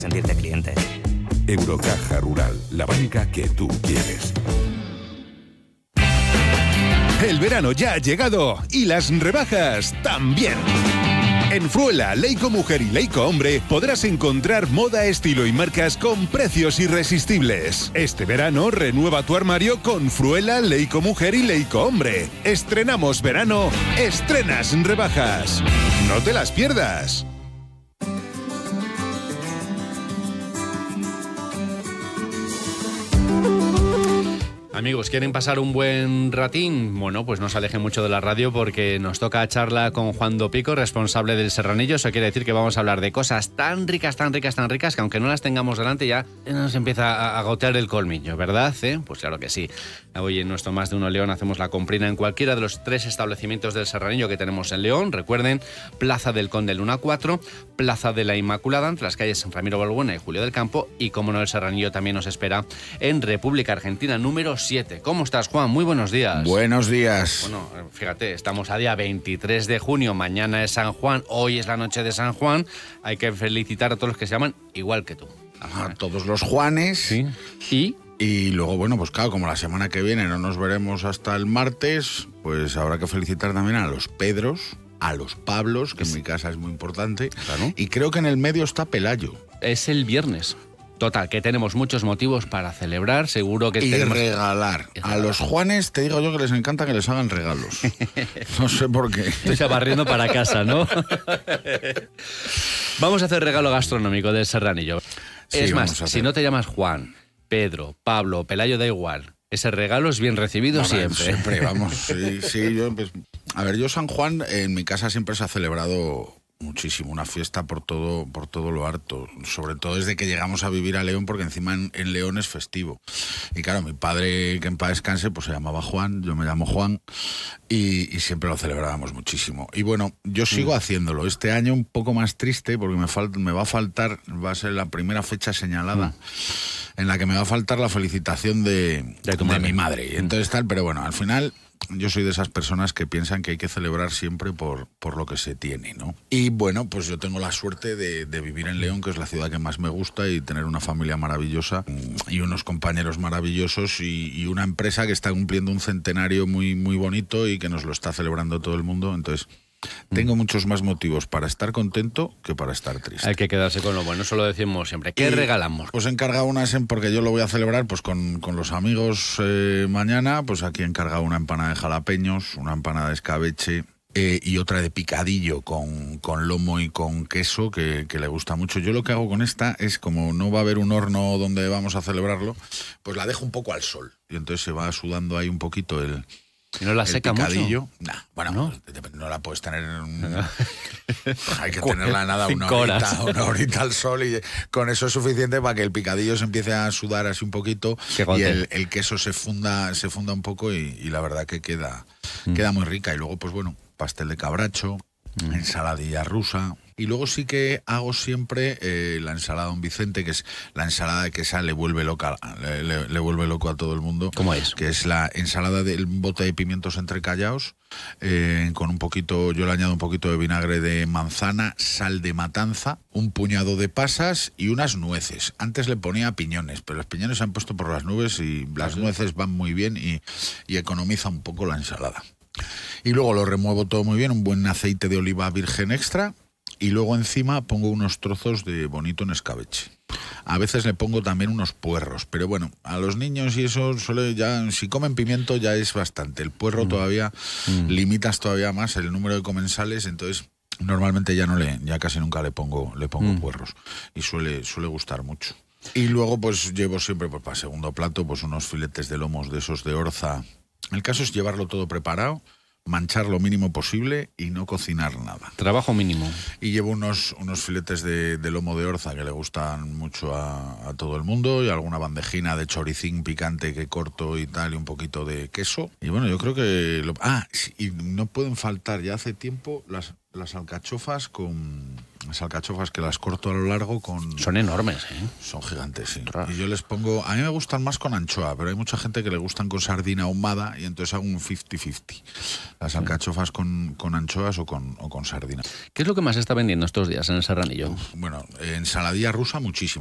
Sentirte cliente. Eurocaja Rural, la banca que tú quieres. El verano ya ha llegado y las rebajas también. En Fruela, Leico Mujer y Leico Hombre podrás encontrar moda, estilo y marcas con precios irresistibles. Este verano renueva tu armario con Fruela, Leico Mujer y Leico Hombre. Estrenamos verano, estrenas rebajas. No te las pierdas. Amigos, ¿quieren pasar un buen ratín? Bueno, pues no se alejen mucho de la radio porque nos toca charla con Juan Dopico, responsable del Serranillo. Eso quiere decir que vamos a hablar de cosas tan ricas, que aunque no las tengamos delante ya nos empieza a gotear el colmillo, ¿verdad? Pues claro que sí. Hoy en nuestro Más de Uno León hacemos la comprina en cualquiera de los 3 establecimientos del Serranillo que tenemos en León. Recuerden, Plaza del Conde Luna 4, Plaza de la Inmaculada, entre las calles San Ramiro Balbuena y Julio del Campo, y como no, el Serranillo también nos espera en República Argentina número 7. ¿Cómo estás, Juan? Muy buenos días. Buenos días. Bueno, fíjate, estamos a día 23 de junio, mañana es San Juan, hoy es la noche de San Juan. Hay que felicitar a todos los que se llaman igual que tú. A todos los Juanes. Sí. Y luego, bueno, pues claro, como la semana que viene no nos veremos hasta el martes, pues habrá que felicitar también a los Pedros, a los Pablos, que en mi casa es muy importante. Claro. Y creo que en el medio está Pelayo. Es el viernes. Total, que tenemos muchos motivos para celebrar, seguro que tenemos... Regalar. A los Juanes te digo yo que les encanta que les hagan regalos. No sé por qué. Estoy ya barriendo para casa, ¿no? Vamos a hacer regalo gastronómico del Serranillo. Sí, es más, si no te llamas Juan, Pedro, Pablo, Pelayo, da igual. Ese regalo es bien recibido siempre. Siempre, vamos. Sí, yo, pues, a ver, yo San Juan en mi casa siempre se ha celebrado muchísimo, una fiesta por todo lo harto, sobre todo desde que llegamos a vivir a León, porque encima en León es festivo. Y claro, mi padre, que en paz descanse, pues se llamaba Juan, yo me llamo Juan, y siempre lo celebrábamos muchísimo. Y bueno, yo sigo haciéndolo. Este año un poco más triste, porque me va a faltar, va a ser la primera fecha señalada en la que me va a faltar la felicitación de mi madre. Y entonces tal, pero bueno, al final... Yo soy de esas personas que piensan que hay que celebrar siempre por lo que se tiene, ¿no? Y bueno, pues yo tengo la suerte de vivir en León, que es la ciudad que más me gusta, y tener una familia maravillosa y unos compañeros maravillosos y una empresa que está cumpliendo un centenario muy, muy bonito y que nos lo está celebrando todo el mundo. Entonces, tengo muchos más motivos para estar contento que para estar triste. Hay que quedarse con lo bueno, eso lo decimos siempre. ¿Qué regalamos? Pues he encargado unas, porque yo lo voy a celebrar pues con los amigos mañana, pues aquí he encargado una empanada de jalapeños, una empanada de escabeche y otra de picadillo con lomo y con queso que le gusta mucho. Yo lo que hago con esta es, como no va a haber un horno donde vamos a celebrarlo, pues la dejo un poco al sol y entonces se va sudando ahí un poquito el... ¿Y no la seca picadillo. mucho? Nah, bueno, no la puedes tener pues hay que 4, tenerla nada, 5 horas. una horita al sol, y con eso es suficiente para que el picadillo se empiece a sudar así un poquito y el queso se funda un poco y la verdad que queda muy rica. Y luego, pues bueno, pastel de cabracho, ensaladilla rusa. Y luego sí que hago siempre la ensalada Don Vicente, que es la ensalada que esa le vuelve loca, le vuelve loco a todo el mundo. ¿Cómo es? Que es la ensalada del bote de pimientos entrecallados, con un poquito, yo le añado un poquito de vinagre de manzana, sal de Matanza, un puñado de pasas y unas nueces. Antes le ponía piñones, pero los piñones se han puesto por las nubes y las nueces van muy bien y economiza un poco la ensalada. Y luego lo remuevo todo muy bien, un buen aceite de oliva virgen extra. Y luego encima pongo unos trozos de bonito en escabeche. A veces le pongo también unos puerros, pero bueno, a los niños y eso si comen pimiento ya es bastante. El puerro todavía limitas todavía más el número de comensales, entonces normalmente ya casi nunca le pongo puerros y suele gustar mucho. Y luego pues llevo siempre pues, para segundo plato pues unos filetes de lomos de esos de orza. El caso es llevarlo todo preparado, manchar lo mínimo posible y no cocinar nada. Trabajo mínimo. Y llevo unos filetes de lomo de orza que le gustan mucho a todo el mundo, y alguna bandejina de choricín picante que corto y tal, y un poquito de queso. Y bueno, yo creo que... y no pueden faltar, ya hace tiempo, las alcachofas con Las alcachofas que las corto a lo largo con... Son enormes, Son gigantes, sí. Ostras. Y yo les pongo... A mí me gustan más con anchoa, pero hay mucha gente que le gustan con sardina ahumada y entonces hago un 50-50. Las alcachofas con anchoas o con sardina. ¿Qué es lo que más se está vendiendo estos días en el Serranillo? Bueno, ensaladilla rusa muchísimo.